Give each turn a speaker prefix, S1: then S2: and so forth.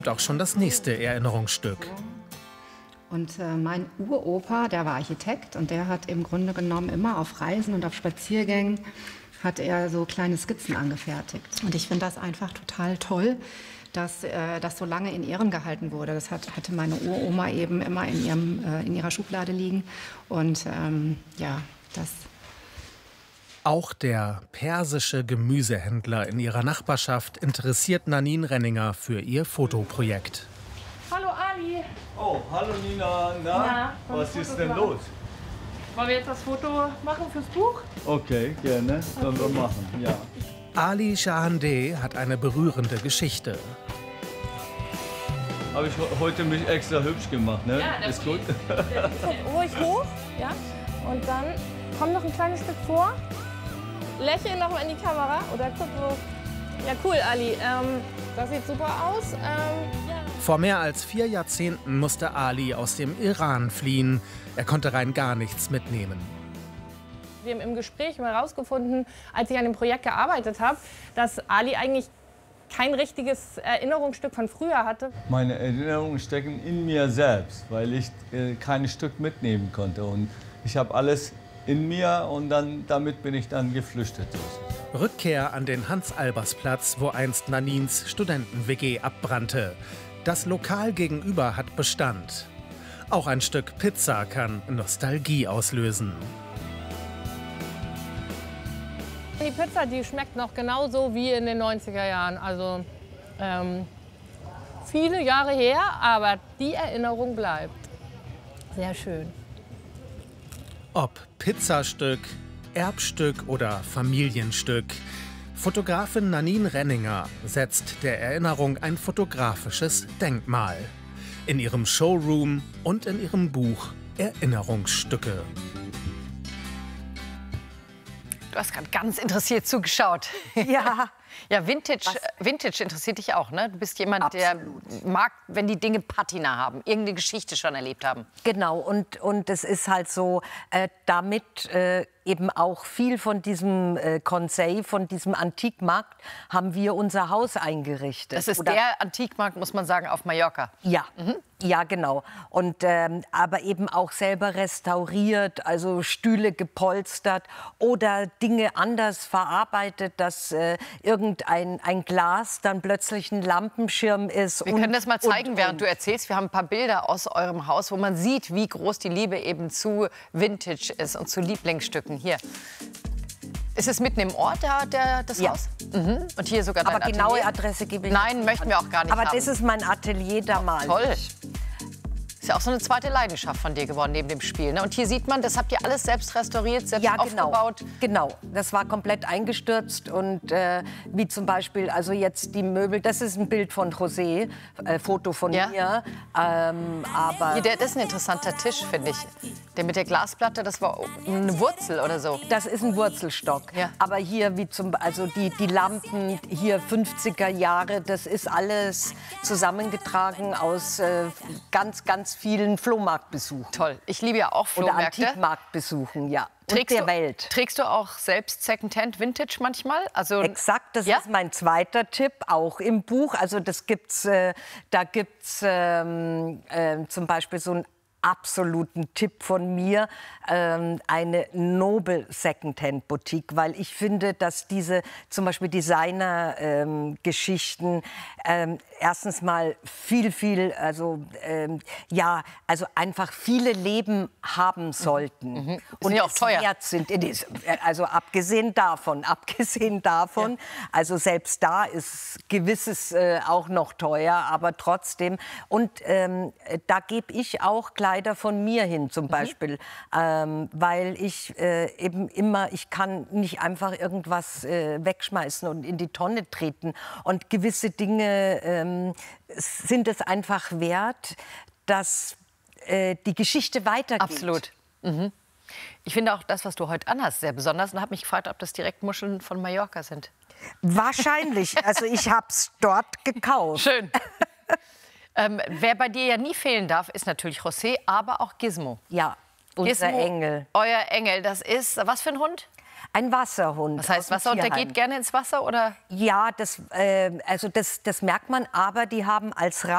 S1: auch schon das nächste Erinnerungsstück.
S2: Und mein Uropa, der war Architekt und der hat im Grunde genommen immer auf Reisen und auf Spaziergängen hat er so kleine Skizzen angefertigt. Und ich finde das einfach total toll, dass das so lange in Ehren gehalten wurde. Das hatte meine Uroma eben immer in ihrer Schublade liegen. Und ja, das...
S1: Auch der persische Gemüsehändler in ihrer Nachbarschaft interessiert Nanine Renninger für ihr Fotoprojekt.
S3: Hallo Ali.
S4: Oh, hallo Nina. Na, was ist denn los?
S3: Wollen wir jetzt das Foto machen fürs Buch?
S4: Okay, gerne. Können wir machen, ja.
S1: Ali Shahandeh hat eine berührende Geschichte.
S4: Habe ich heute mich extra hübsch gemacht, ne?
S3: Ja,
S4: ist gut.
S3: Ruhig hoch, ja. Und dann komm noch ein kleines Stück vor. Lächeln noch mal in die Kamera oder guck wo. Ja, cool, Ali. Das sieht super aus.
S1: Vor mehr als 4 Jahrzehnten musste Ali aus dem Iran fliehen. Er konnte rein gar nichts mitnehmen.
S3: Wir haben im Gespräch mal herausgefunden, als ich an dem Projekt gearbeitet habe, dass Ali eigentlich kein richtiges Erinnerungsstück von früher hatte.
S4: Meine Erinnerungen stecken in mir selbst, weil ich kein Stück mitnehmen konnte. Und ich habe alles in mir und damit bin ich dann geflüchtet.
S1: Rückkehr an den Hans-Albers-Platz, wo einst Nanins Studenten-WG abbrannte. Das Lokal gegenüber hat Bestand. Auch ein Stück Pizza kann Nostalgie auslösen.
S3: Die Pizza, die schmeckt noch genauso wie in den 90er Jahren. Also viele Jahre her, aber die Erinnerung bleibt. Sehr schön.
S1: Ob Pizzastück, Erbstück oder Familienstück. Fotografin Nanine Renninger setzt der Erinnerung ein fotografisches Denkmal. In ihrem Showroom und in ihrem Buch Erinnerungsstücke.
S5: Du hast gerade ganz interessiert zugeschaut.
S6: Ja.
S5: Ja, Vintage interessiert dich auch, ne? Du bist jemand, der mag, wenn die Dinge Patina haben, irgendeine Geschichte schon erlebt haben.
S6: Genau, und es ist halt so, damit eben auch viel von diesem Conseil, von diesem Antikmarkt, haben wir unser Haus eingerichtet.
S5: Das ist der Antikmarkt, muss man sagen, auf Mallorca.
S6: Ja, ja, genau. Und, aber eben auch selber restauriert, also Stühle gepolstert oder Dinge anders verarbeitet, dass ein Glas dann plötzlich ein Lampenschirm ist.
S5: Wir können das mal zeigen, während du erzählst. Wir haben ein paar Bilder aus eurem Haus, wo man sieht, wie groß die Liebe eben zu Vintage ist und zu Lieblingsstücken. Hier. Ist es mitten im Ort, das Haus? Mhm. Und hier sogar dein Atelier?
S6: Aber genaue Adresse gebe ich nicht.
S5: Nein, möchten wir auch gar nicht haben.
S6: Aber das ist mein Atelier damals.
S5: Toll. Ist ja auch so eine zweite Leidenschaft von dir geworden, neben dem Spiel. Ne? Und hier sieht man, das habt ihr alles selbst restauriert, selbst aufgebaut.
S6: Genau, das war komplett eingestürzt. Und wie zum Beispiel, also jetzt die Möbel, das ist ein Bild von José, Foto von mir. Aber
S5: hier, das ist ein interessanter Tisch, finde ich. Der mit der Glasplatte, das war eine Wurzel oder so.
S6: Das ist ein Wurzelstock. Ja. Aber hier, also die Lampen, hier 50er Jahre, das ist alles zusammengetragen aus ganz vielen Flohmarktbesuchen.
S5: Toll. Ich liebe ja auch Flohmärkte.
S6: Oder Antikmarktbesuchen, ja.
S5: Welt. Trägst du auch selbst Secondhand Vintage manchmal? Also,
S6: exakt, das ist mein zweiter Tipp, auch im Buch. Also das gibt's, da gibt's zum Beispiel so einen absoluten Tipp von mir, eine Nobel Secondhand-Boutique, weil ich finde, dass diese zum Beispiel Designer-Geschichten erstens mal also einfach viele Leben haben sollten.
S5: Und ja auch teuer.
S6: Wert sind. Also abgesehen davon. Ja. Also selbst da ist Gewisses auch noch teuer, aber trotzdem. Und da gebe ich auch Kleider von mir hin zum Beispiel, weil ich eben immer, ich kann nicht einfach irgendwas wegschmeißen und in die Tonne treten. Und gewisse Dinge sind es einfach wert, dass die Geschichte weitergeht.
S5: Absolut. Mhm. Ich finde auch das, was du heute anhast, sehr besonders und habe mich gefragt, ob das direkt Muscheln von Mallorca sind.
S6: Wahrscheinlich. Also ich habe es dort gekauft.
S5: Schön. Wer bei dir ja nie fehlen darf, ist natürlich José, aber auch Gizmo.
S6: Ja, unser Engel.
S5: Euer Engel, das ist, was für ein Hund?
S6: Ein Wasserhund.
S5: Das heißt Wasser, und der geht gerne ins Wasser, oder?
S6: Ja, also das merkt man, aber die haben als